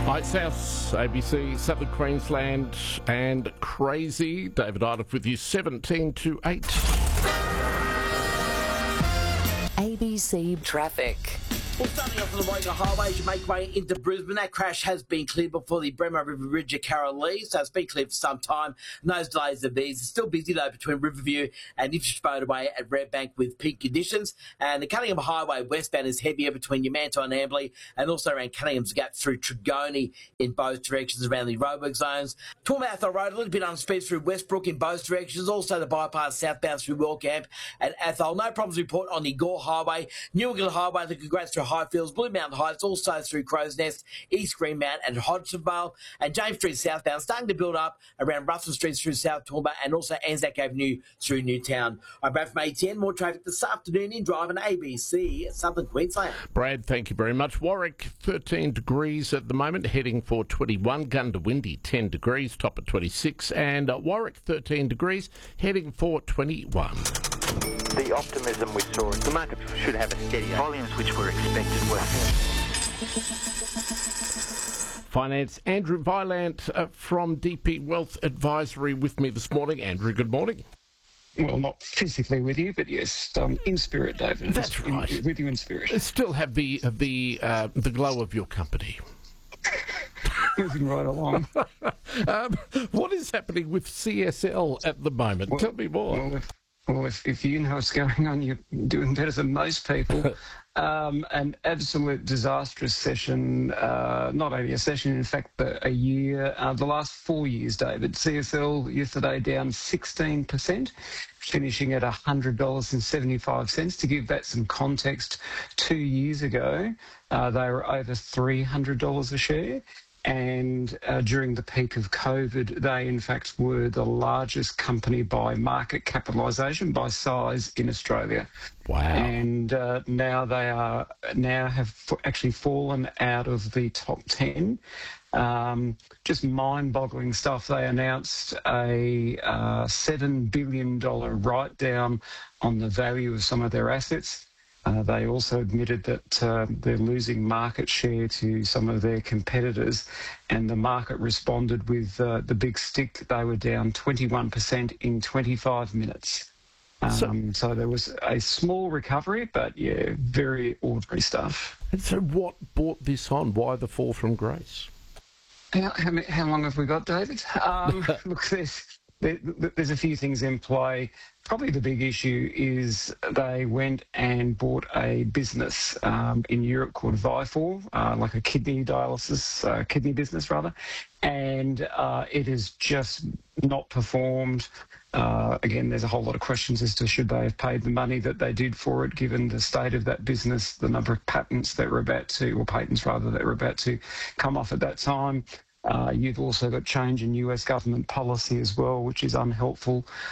Hi, South, ABC, Southern Queensland, and Crazy. David Idle with you, 17 to 8. ABC Traffic. Well, starting off on the Warringah Highway as you make way into Brisbane, that crash has been cleared before the Bremer River Bridge at Carroll-Lee, so it's been cleared for some time. And those delays are these. It's still busy though between Riverview and Ipswich Motorway at Redbank with peak conditions. And the Cunningham Highway westbound is heavier between Yamanto and Amberley, and also around Cunningham's Gap through Tregony in both directions around the roadwork zones. Tormouth Road, a little bit on speed through Westbrook in both directions. Also the bypass southbound through Wellcamp and Athol. No problems report on the Gore Highway. Newington Highway looking great through Highfields, Blue Mountain Heights, also through Crow's Nest, East Greenmount and Hodgsonvale, and James Street southbound starting to build up around Russell Street through South Toowoomba and also Anzac Avenue through Newtown. I'm Brad from ATN. More traffic this afternoon in Drive and ABC, Southern Queensland. Brad, thank you very much. Warwick, 13 degrees at the moment, heading for 21. Gundawindi, 10 degrees, top at 26. And Warwick, 13 degrees, heading for 21. The optimism we saw, the market should have a steady volumes which were expected were. Finance, Andrew Vilant from DP Wealth Advisory with me this morning. Andrew, good morning. Well, not physically with you, but yes, in spirit, David. That's right. With you in spirit. Still have the glow of your company. Moving right along. What is happening with CSL at the moment? Tell me more. Well, if you know what's going on, you're doing better than most people. An absolute disastrous session, not only a session, in fact, but a year. The last 4 years, David. CSL yesterday down 16%, finishing at $100.75. To give that some context, 2 years ago, they were over $300 a share. And during the peak of COVID, they in fact were the largest company by market capitalisation, by size in Australia. Wow! And now have actually fallen out of the top 10. Just mind-boggling stuff. They announced a $7 billion write-down on the value of some of their assets. They also admitted that they're losing market share to some of their competitors, and the market responded with the big stick. They were down 21% in 25 minutes. So there was a small recovery, but yeah, very ordinary stuff. And so what brought this on? Why the fall from grace? How long have we got, David? Look, there's a few things in play. Probably the big issue is they went and bought a business in Europe called Vifor, like a kidney business rather, and it has just not performed. Again, there's a whole lot of questions as to should they have paid the money that they did for it, given the state of that business, the number of patents that were about to come off at that time. You've also got change in US government policy as well, which is unhelpful.